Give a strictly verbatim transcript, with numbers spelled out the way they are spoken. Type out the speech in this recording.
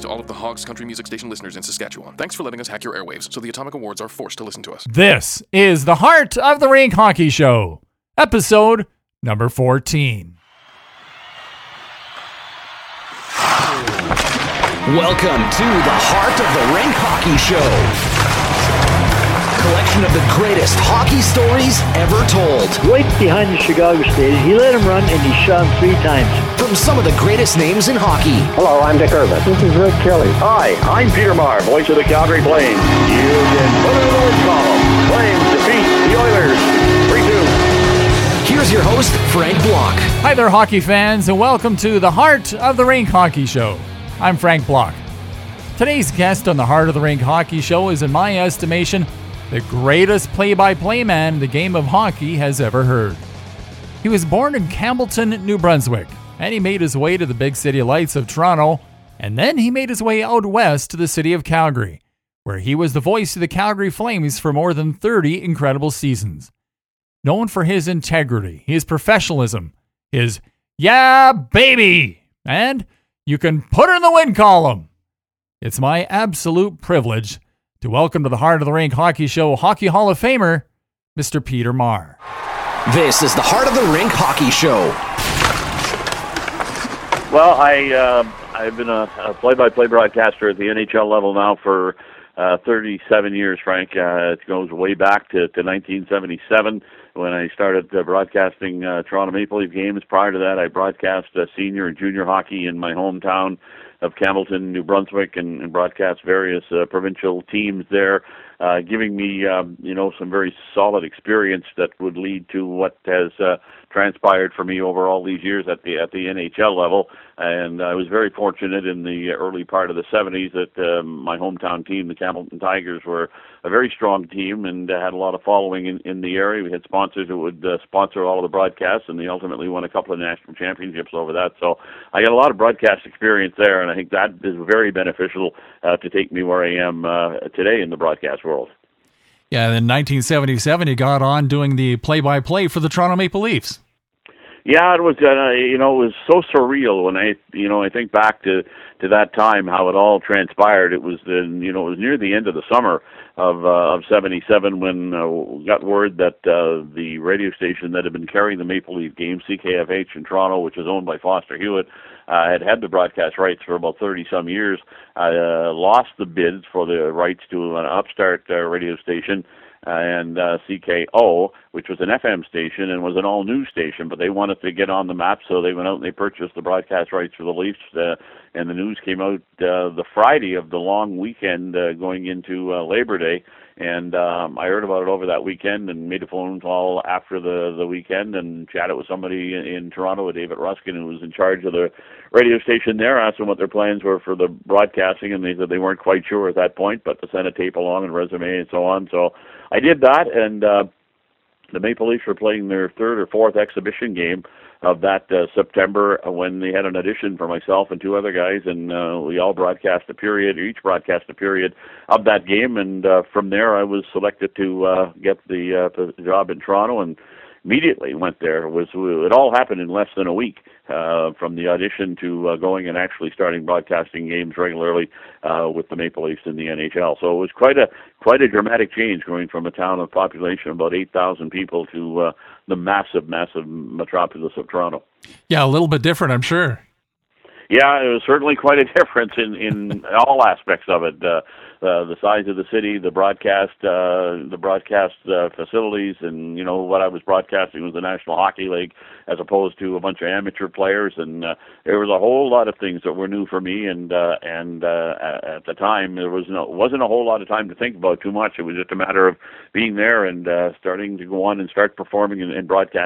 to all of the Hogs Country Music Station listeners in Saskatchewan. Thanks for letting us hack your airwaves so the Atomic Awards are forced to listen to us. This is the Heart of the Rink Hockey Show, episode number fourteen. Welcome to the Heart of the Rink Hockey Show. Collection of the greatest hockey stories ever told. Right behind the Chicago Stadium, he let him run and he shot him three times. From some of the greatest names in hockey. Hello, I'm Dick Irvin. This is Rick Kelly. Hi, I'm Peter Maher, voice of the Calgary Flames. You can put it in the win column. Flames defeat the Oilers three two. Here's your host, Frank Block. Hi there, hockey fans, and welcome to the Heart of the Rink Hockey Show. I'm Frank Block. Today's guest on the Heart of the Rink Hockey Show is, in my estimation, the greatest play-by-play man the game of hockey has ever heard. He was born in Campbellton, New Brunswick, and he made his way to the big city lights of Toronto, and then he made his way out west to the city of Calgary, where he was the voice of the Calgary Flames for more than thirty incredible seasons. Known for his integrity, his professionalism, his "yeah, baby," and "you can put it in the win column." It's my absolute privilege to welcome to the Heart of the Rink Hockey Show Hockey Hall of Famer, Mister Peter Maher. This is the Heart of the Rink Hockey Show. Well, I, uh, I've been a, a play-by-play broadcaster at the N H L level now for uh, thirty-seven years, Frank. Uh, it goes way back to, to nineteen seventy-seven when I started uh, broadcasting uh, Toronto Maple Leaf games. Prior to that, I broadcast uh, senior and junior hockey in my hometown of Campbellton, New Brunswick, and, and broadcast various uh, provincial teams there, uh, giving me, um, you know, some very solid experience that would lead to what has uh, transpired for me over all these years at the at the N H L level. And I was very fortunate in the early part of the seventies that um, my hometown team, the Campbellton Tigers, were a very strong team and uh, had a lot of following in, in the area. We had sponsors who would uh, sponsor all of the broadcasts, and they ultimately won a couple of national championships over that. So I got a lot of broadcast experience there, and I think that is very beneficial uh, to take me where I am uh, today in the broadcast world. Yeah, in nineteen seventy-seven, you got on doing the play-by-play for the Toronto Maple Leafs. Yeah, it was, uh, you know, it was so surreal when I, you know, I think back to, to that time, how it all transpired. It was, the, you know, it was near the end of the summer of uh, of seventy-seven when uh, we got word that uh, the radio station that had been carrying the Maple Leaf games, C K F H in Toronto, which was owned by Foster Hewitt, uh, had had the broadcast rights for about thirty-some years, uh, lost the bids for the rights to an upstart uh, radio station, and uh, C K O, which was an F M station and was an all-news station, but they wanted to get on the map, so they went out and they purchased the broadcast rights for the Leafs, uh, and the news came out uh, the Friday of the long weekend uh, going into uh, Labor Day, and um, I heard about it over that weekend and made a phone call after the, the weekend and chatted with somebody in, in Toronto, with David Ruskin, who was in charge of the radio station there, asked them what their plans were for the broadcasting, and they said they weren't quite sure at that point, but to send a tape along and resume and so on, so I did that, and uh, the Maple Leafs were playing their third or fourth exhibition game of that uh, September when they had an audition for myself and two other guys, and uh, we all broadcast a period, each broadcast a period of that game, and uh, from there I was selected to uh, get the, uh, the job in Toronto, and immediately went there. It was it all happened in less than a week, uh, from the audition to uh, going and actually starting broadcasting games regularly uh, with the Maple Leafs in the N H L. So it was quite a quite a dramatic change, going from a town of population of about eight thousand people to uh, the massive, massive metropolis of Toronto. Yeah, a little bit different, I'm sure. Yeah, it was certainly quite a difference in, in all aspects of it. Uh, uh, the size of the city, the broadcast, uh, the broadcast uh, facilities, and you know what I was broadcasting was the National Hockey League, as opposed to a bunch of amateur players. And uh, there was a whole lot of things that were new for me. And uh, and uh, at the time, there was no wasn't a whole lot of time to think about too much. It was just a matter of being there and uh, starting to go on and start performing and, and broadcasting